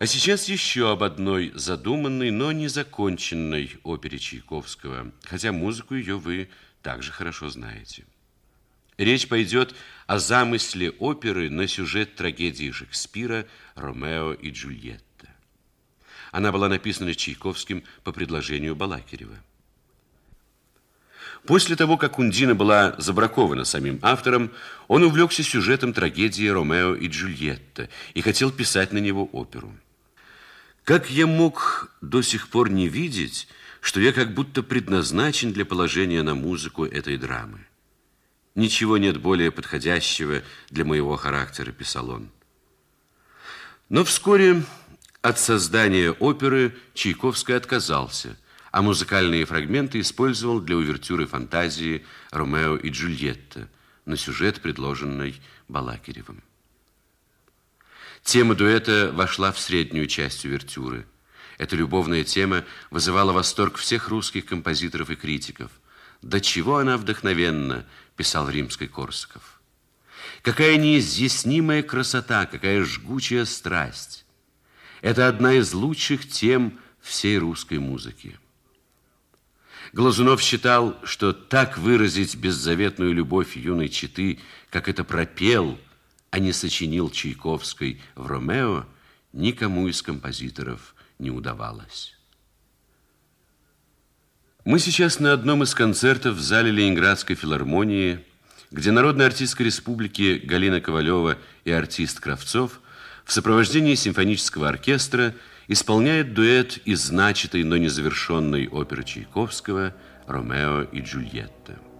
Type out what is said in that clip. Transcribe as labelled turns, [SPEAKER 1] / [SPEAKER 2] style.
[SPEAKER 1] А сейчас еще об одной задуманной, но не законченной опере Чайковского, хотя музыку ее вы также хорошо знаете. Речь пойдет о замысле оперы на сюжет трагедии Шекспира «Ромео и Джульетта». Она была написана Чайковским по предложению Балакирева. После того, как Ундина была забракована самим автором, он увлекся сюжетом трагедии «Ромео и Джульетта» и хотел писать на него оперу. Как я мог до сих пор не видеть, что я как будто предназначен для положения на музыку этой драмы? Ничего нет более подходящего для моего характера, писал он. Но вскоре от создания оперы Чайковский отказался, а музыкальные фрагменты использовал для увертюры фантазии «Ромео и Джульетта» на сюжет, предложенный Балакиревым. Тема дуэта вошла в среднюю часть увертюры. Эта любовная тема вызывала восторг всех русских композиторов и критиков. «До чего она вдохновенна», – писал Римский-Корсаков. «Какая неизъяснимая красота, какая жгучая страсть! Это одна из лучших тем всей русской музыки». Глазунов считал, что так выразить беззаветную любовь юной четы, как это пропел, а не сочинил Чайковский в «Ромео», никому из композиторов не удавалось. Мы сейчас на одном из концертов в зале Ленинградской филармонии, где народная артистка республики Галина Ковалева и артист Кравцов в сопровождении симфонического оркестра исполняет дуэт из начатой, но незавершенной оперы Чайковского «Ромео и Джульетта».